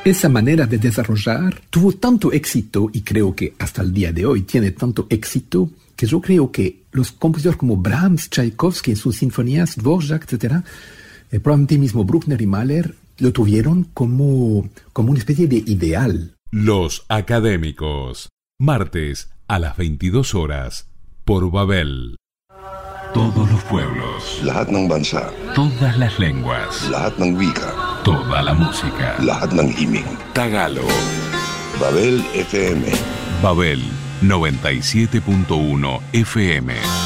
Esa manera de desarrollar tuvo tanto éxito, y creo que hasta el día de hoy tiene tanto éxito, que yo creo que los compositores como Brahms, Tchaikovsky en sus sinfonías, Dvorak, etc., probablemente mismo Bruckner y Mahler, lo tuvieron como una especie de ideal. Los Académicos, martes a las 22 horas, por Babel. Todos los pueblos, lahat ng bansa, todas las lenguas, lahat ng wika, toda la música, lahat ng himig. Tagalog. Babel FM. Babel 97.1 FM.